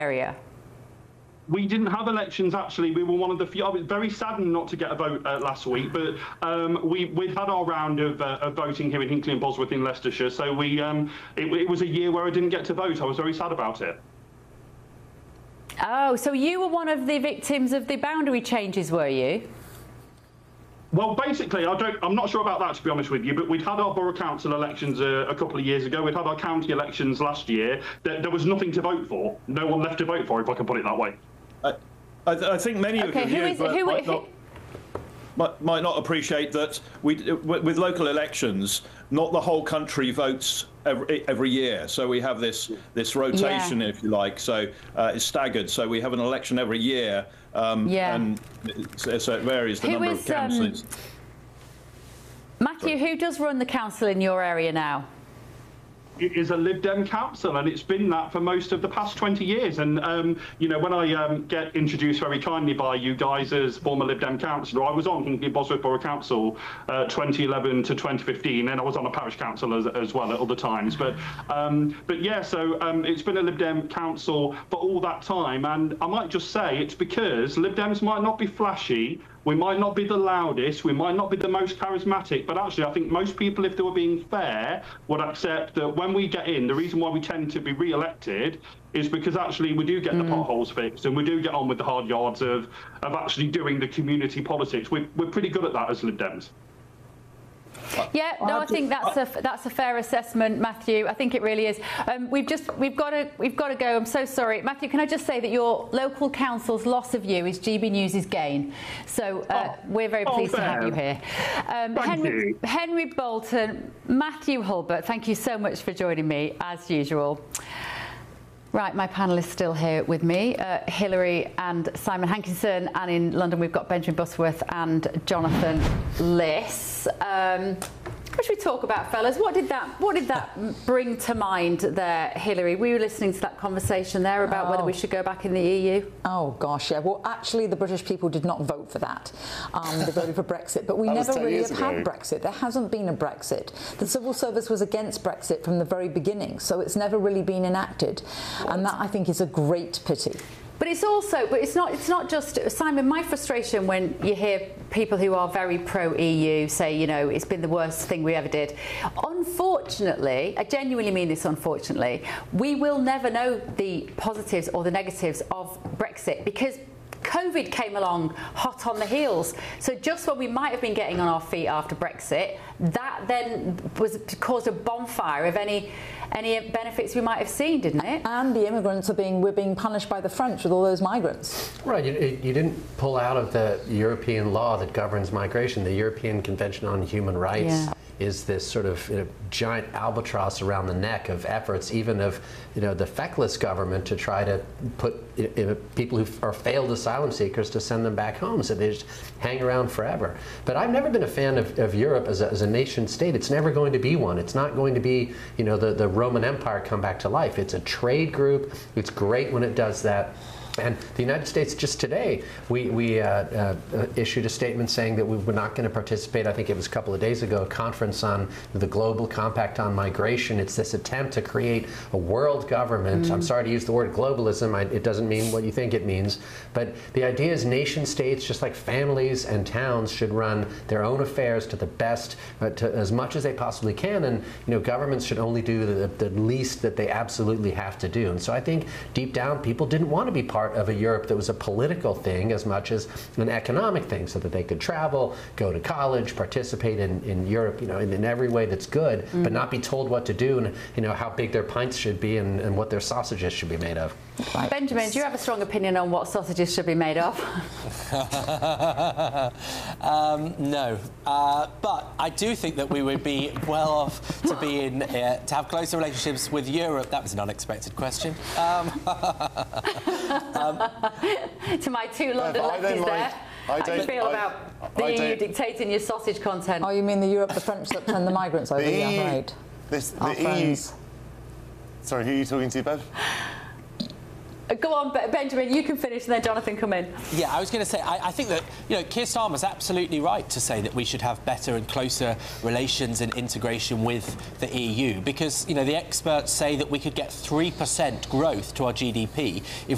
area? We didn't have elections, actually. We were one of the few. I was very saddened not to get a vote last week, but we'd had our round of voting here in Hinckley and Bosworth in Leicestershire, so it was a year where I didn't get to vote. I was very sad about it. Oh, so you were one of the victims of the boundary changes, were you? Well, basically, I'm not sure about that, to be honest with you, but we'd had our borough council elections a couple of years ago. We'd had our county elections last year. There was nothing to vote for. No one left to vote for, if I can put it that way. I think many of you might not appreciate that with local elections, not the whole country votes every year. So we have this rotation, if you like. So it's staggered. So we have an election every year, and so it varies the number of councillors. Matthew, who does run the council in your area now? It is a Lib Dem council, and it's been that for most of the past 20 years. And, you know, when I get introduced very kindly by you guys as former Lib Dem councillor, I was on Hinckley Bosworth Borough Council 2011 to 2015, and I was on a parish council as well at other times. But yeah, so it's been a Lib Dem council for all that time. And I might just say it's because Lib Dems might not be flashy, we might not be the loudest, we might not be the most charismatic, but actually I think most people, if they were being fair, would accept that when we get in, the reason why we tend to be re-elected is because actually we do get the potholes fixed, and we do get on with the hard yards of actually doing the community politics. We're pretty good at that as Lib Dems. Yeah, no, I think that's a fair assessment, Matthew. I think it really is. We've got to go. I'm so sorry, Matthew. Can I just say that your local council's loss of you is GB News's gain. So we're very pleased to have you here. Henry Bolton, Matthew Hulbert. Thank you so much for joining me as usual. Right, my panel is still here with me, Hilary and Simon Hankinson, and in London we've got Benjamin Butterworth and Jonathan Liss. What should we talk about, fellas? What did that bring to mind there, Hilary? We were listening to that conversation there about whether we should go back in the EU. Oh gosh, yeah. Well, actually, the British people did not vote for that. They voted for Brexit, but we never really have had Brexit. There hasn't been a Brexit. The civil service was against Brexit from the very beginning, so it's never really been enacted, and that I think is a great pity. But it's also, it's not just, Simon, my frustration when you hear people who are very pro-EU say, you know, it's been the worst thing we ever did. Unfortunately, I genuinely mean this unfortunately, we will never know the positives or the negatives of Brexit because COVID came along hot on the heels. So just when we might have been getting on our feet after Brexit, that then caused a bonfire of any benefits we might have seen, didn't it? And the immigrants we're being punished by the French with all those migrants. Right, you didn't pull out of the European law that governs migration. The European Convention on Human Rights is this sort of giant albatross around the neck of efforts, even of the feckless government, to try to put people who are failed asylum seekers to send them back home, so they just hang around forever. But I've never been a fan of Europe as a nation state. It's never going to be one. It's not going to be the Roman Empire come back to life. It's a trade group. It's great when it does that. And the United States, just today, we issued a statement saying that we were not going to participate, I think it was a couple of days ago, a conference on the Global Compact on Migration. It's this attempt to create a world government. I'm sorry to use the word globalism. It doesn't mean what you think it means. But the idea is nation states, just like families and towns, should run their own affairs to the best, to as much as they possibly can. And governments should only do the least that they absolutely have to do. And so I think deep down, people didn't want to be part of a Europe that was a political thing as much as an economic thing, so that they could travel, go to college, participate in Europe, in every way that's good, but not be told what to do and how big their pints should be and what their sausages should be made of. Right. Benjamin, do you have a strong opinion on what sausages should be made of? No, but I do think that we would be well off to be to have closer relationships with Europe. That was an unexpected question. To my two London lefties there. How do you feel about the EU dictating your sausage content? Oh, you mean the Europe, the French that send the migrants over? Yeah, right. The EU. Sorry, who are you talking to, Bev? Go on, Benjamin, you can finish and then Jonathan come in. Yeah, I was going to say, I think that, Keir Starmer's absolutely right to say that we should have better and closer relations and integration with the EU because, the experts say that we could get 3% growth to our GDP if